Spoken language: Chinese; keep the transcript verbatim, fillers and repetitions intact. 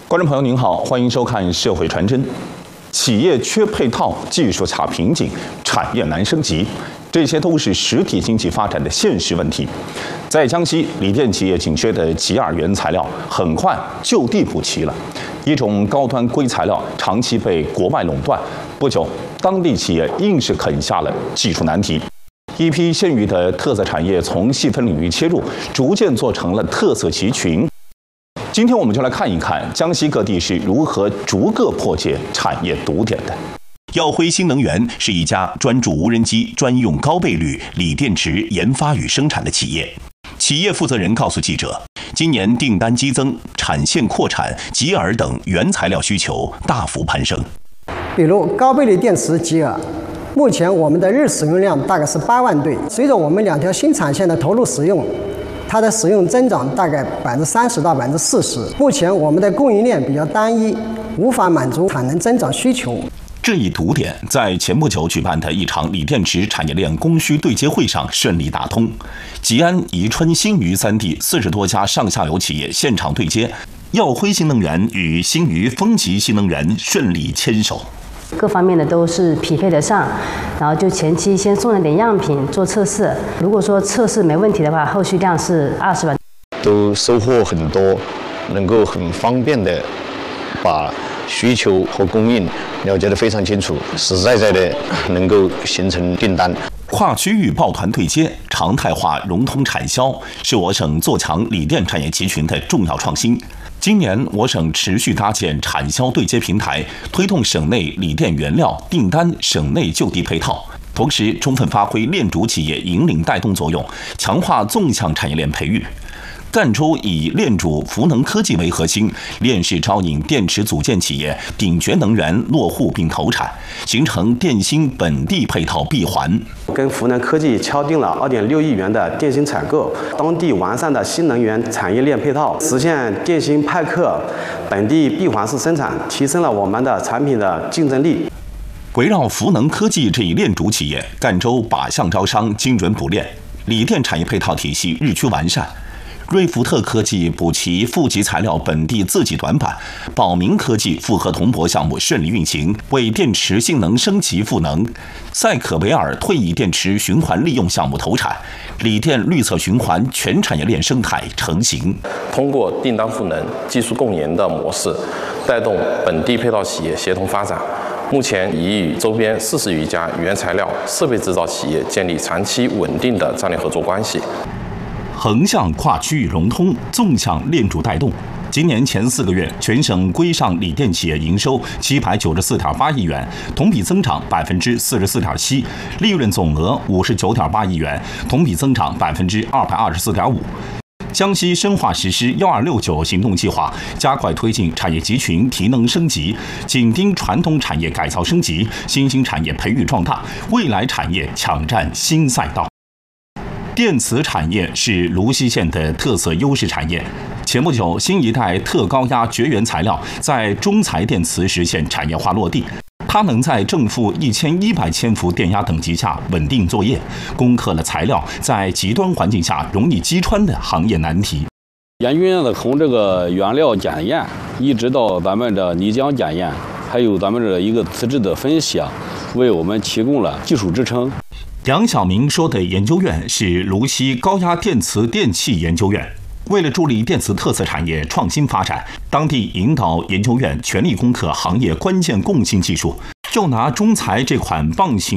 观众朋友您好，欢迎收看《社会传真》。企业缺配套，技术卡瓶颈，产业难升级，这些都是实体经济发展的现实问题。在江西，锂电企业紧缺的极二原材料很快就地补齐了。一种高端硅材料长期被国外垄断，不久，当地企业硬是啃下了技术难题。一批现有的特色产业从细分领域切入，逐渐做成了特色集群。今天我们就来看一看江西各地是如何逐个破解产业堵点的。耀辉新能源是一家专注无人机专用高倍率锂电池研发与生产的企业。企业负责人告诉记者，今年订单激增，产线扩产，极铵等原材料需求大幅攀升。 比如高倍率电池极铵，目前我们的日使用量大概是八万对，随着我们两条新产线的投入使用，它的使用增长大概百分之三十到百分之四十。目前我们的供应链比较单一，无法满足产能增长需求。 这一堵点在前不久举办的一场锂电池产业链供需对接会上顺利打通。吉安、宜春、新余三地四十多家上下游企业现场对接，耀辉新能源与新余丰吉新能源顺利牵手。 各方面的都是匹配得上，然后就前期先送了点样品做测试，如果说测试没问题的话，后续量是二十万， 都收获很多，能够很方便的把需求和供应了解得非常清楚，实实在在的能够形成订单。 跨区域抱团对接、常态化融通产销，是我省做强锂电产业集群的重要创新。今年，我省持续搭建产销对接平台，推动省内锂电原料订单省内就地配套，同时充分发挥链主企业引领带动作用，强化纵向产业链培育。赣州以链主孚能科技为核心，链市招引电池组件企业鼎觉能源落户并投产，形成电芯本地配套闭环。 跟孚能科技敲定了二点六亿元的电芯采购，当地完善的新能源产业链配套，实现电芯派克本地闭环式生产，提升了我们的产品的竞争力。 围绕孚能科技这一链主企业，赣州靶向招商，精准补链，锂电产业配套体系日趋完善。瑞福特科技补齐负极材料本地自给短板，宝明科技复合铜箔项目顺利运行，为电池性能升级赋能。赛可维尔退役电池循环利用项目投产，锂电绿色循环全产业链生态成型。 通过订单赋能、技术共赢的模式，带动本地配套企业协同发展。目前已与周边四十余家原材料、设备制造企业建立长期稳定的战略合作关系。 横向跨区域融通，纵向链主带动。今年前四个月，全省规上锂电企业营收七百九十四点八亿元，同比增长百分之四十四点七，利润总额五十九点八亿元，同比增长百分之二百二十四点五。江西深化实施“幺二六九”行动计划，加快推进产业集群提能升级，紧盯传统产业改造升级，新兴产业培育壮大，未来产业抢占新赛道。电磁产业是泸溪县的特色优势产业。前不久，新一代特高压绝缘材料在中材电磁实现产业化落地，它能在正负一千一百千伏电压等级下稳定作业，攻克了材料在极端环境下容易击穿的行业难题。 严峻的从这个原料检验，一直到咱们的泥浆检验，还有咱们这一个资质的分析，为我们提供了技术支撑。 梁晓明说的研究院是泸溪高压电磁电器研究院。为了助力电磁特色产业创新发展，当地引导研究院全力攻克行业关键共性技术。就拿中材这款棒型